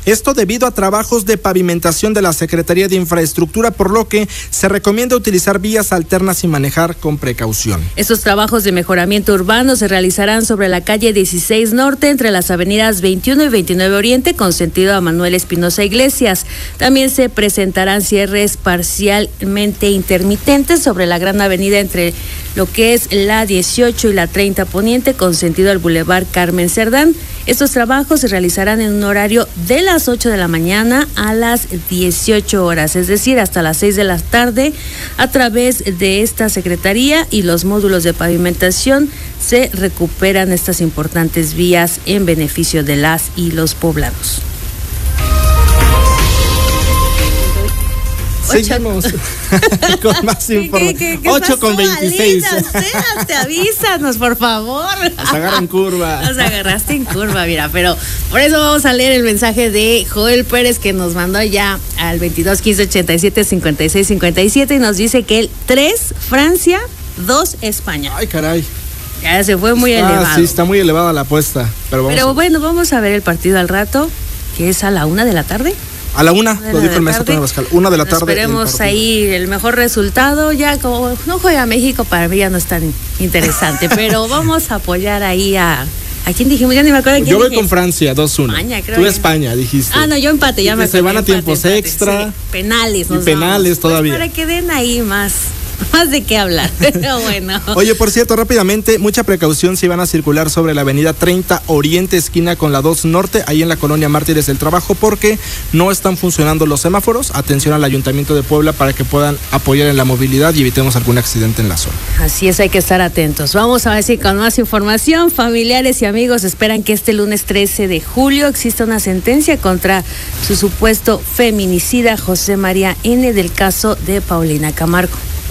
Esto debido a trabajos de pavimentación de la Secretaría de Infraestructura, por lo que se recomienda utilizar vías alternas y manejar con precaución. Estos trabajos de mejoramiento urbano se realizarán sobre la calle 16 Norte entre las avenidas 21 y 29 Oriente con sentido a Manuel Espinosa Iglesias. También se presentarán cierres parcialmente intermitentes sobre la gran avenida entre lo que es la 18 y la 30 Poniente con sentido al Boulevard Carmen Cerdán. Estos trabajos se realizarán en un horario de las 8 de la mañana a las 18 horas, es decir, hasta las 6 de la tarde. A través de esta secretaría y los módulos de pavimentación se recuperan estas importantes vías en beneficio de las y los poblanos. Seguimos con más información. 8:26. Te avísanos, por favor. Nos agarra en curva. Nos agarraste en curva, mira, pero por eso vamos a leer el mensaje de Joel Pérez que nos mandó ya al 22 15 87 56 57 y nos dice que él 3 Francia, 2 España. Ay, caray. Ya se fue muy elevado. Sí, está muy elevada la apuesta. Pero bueno, vamos a ver el partido al rato, que es a la 1 de la tarde. A la 1, lo dijo el maestro Antonio Abascal, 1 de la tarde. Esperemos ahí el mejor resultado. Ya como no juega México, para mí ya no es tan interesante, pero vamos a apoyar ahí a quién dijimos, ya ni me acuerdo. Yo voy con Francia, 2-1. España, creo. Tú España, dijiste. No, yo empate, ya me acuerdo. Se van a tiempos extra. Sí, penales. Y penales vamos. Todavía. Pues para que den ahí más de qué hablar, pero bueno. Oye, por cierto, rápidamente, mucha precaución si van a circular sobre la avenida 30 Oriente, esquina con la 2 Norte, ahí en la colonia Mártires del Trabajo, porque no están funcionando los semáforos. Atención al Ayuntamiento de Puebla para que puedan apoyar en la movilidad y evitemos algún accidente en la zona. Así es, hay que estar atentos. Vamos a ver si con más información, familiares y amigos esperan que este lunes 13 de julio exista una sentencia contra su supuesto feminicida José María N. del caso de Paulina Camargo.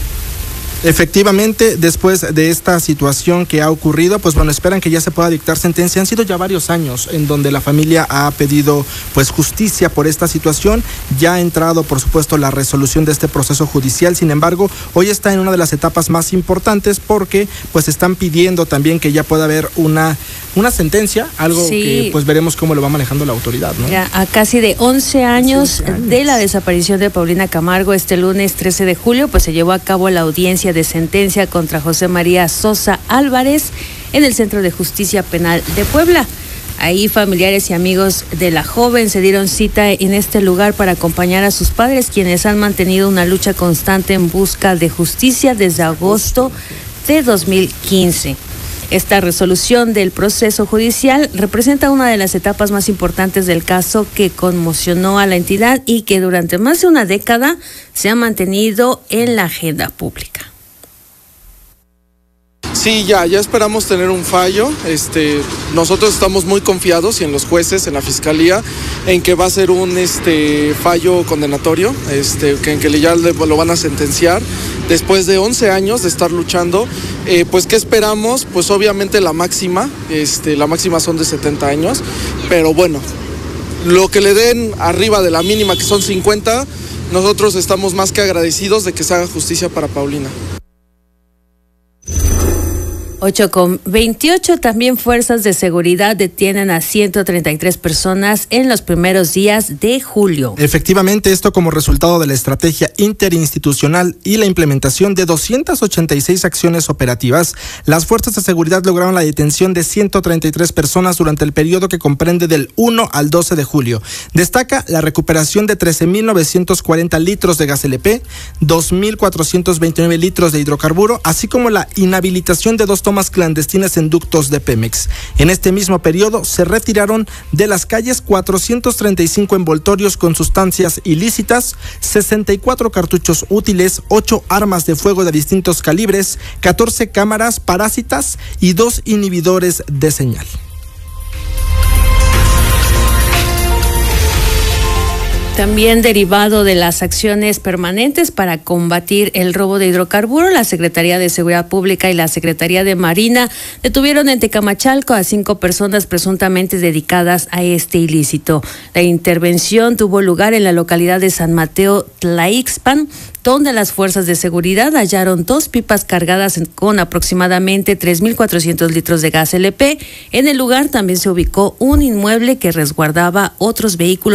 Efectivamente, después de esta situación que ha ocurrido, pues bueno, esperan que ya se pueda dictar sentencia. Han sido ya varios años en donde la familia ha pedido pues justicia por esta situación. Ya ha entrado, por supuesto, la resolución de este proceso judicial. Sin embargo, hoy está en una de las etapas más importantes porque pues están pidiendo también que ya pueda haber una sentencia, algo que pues veremos cómo lo va manejando la autoridad, ¿no? Ya, a casi de 11 años de la desaparición de Paulina Camargo, este lunes 13 de julio, pues se llevó a cabo la audiencia de sentencia contra José María Sosa Álvarez en el Centro de Justicia Penal de Puebla. Ahí familiares y amigos de la joven se dieron cita en este lugar para acompañar a sus padres, quienes han mantenido una lucha constante en busca de justicia desde agosto de 2015. Esta resolución del proceso judicial representa una de las etapas más importantes del caso que conmocionó a la entidad y que durante más de una década se ha mantenido en la agenda pública. Sí, ya esperamos tener un fallo. Nosotros estamos muy confiados y en los jueces, en la fiscalía, en que va a ser un fallo condenatorio, en que ya lo van a sentenciar. Después de 11 años de estar luchando, pues ¿qué esperamos? Pues obviamente la máxima son de 70 años, pero bueno, lo que le den arriba de la mínima, que son 50, nosotros estamos más que agradecidos de que se haga justicia para Paulina. 8:28, también fuerzas de seguridad detienen a 133 personas en los primeros días de julio. Efectivamente, esto como resultado de la estrategia interinstitucional y la implementación de 286 acciones operativas. Las fuerzas de seguridad lograron la detención de 133 personas durante el periodo que comprende del 1 al 12 de julio. Destaca la recuperación de 13.940 litros de gas LP, 2.429 litros de hidrocarburo, así como la inhabilitación de 2 tomas clandestinas en ductos de Pemex. En este mismo periodo se retiraron de las calles 435 envoltorios con sustancias ilícitas, 64 cartuchos útiles, 8 armas de fuego de distintos calibres, 14 cámaras parásitas y 2 inhibidores de señal. También derivado de las acciones permanentes para combatir el robo de hidrocarburos, la Secretaría de Seguridad Pública y la Secretaría de Marina detuvieron en Tecamachalco a 5 personas presuntamente dedicadas a este ilícito. La intervención tuvo lugar en la localidad de San Mateo Tlaixpan, donde las fuerzas de seguridad hallaron 2 pipas cargadas con aproximadamente 3.400 litros de gas LP. En el lugar también se ubicó un inmueble que resguardaba otros vehículos